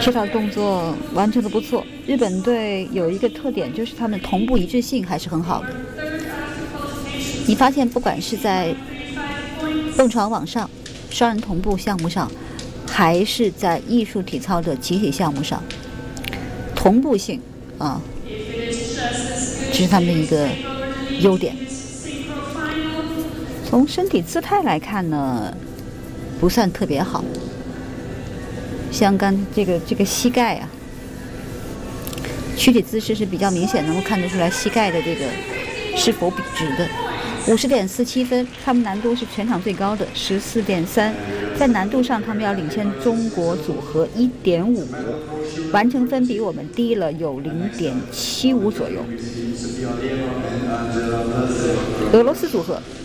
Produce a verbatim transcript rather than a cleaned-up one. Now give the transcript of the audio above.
这套动作完成的不错。日本队有一个特点，就是他们同步一致性还是很好的。你发现不管是在蹦床网上、双人同步项目上，还是在艺术体操的集体项目上，同步性啊，这是他们的一个优点。从身体姿态来看呢，不算特别好。像刚这个这个膝盖啊，躯体姿势是比较明显，能够看得出来膝盖的这个是否笔直的。五十点四七分，他们难度是全场最高的十四点三，在难度上他们要领先中国组合一点五，完成分比我们低了有零点七五左右。俄罗斯组合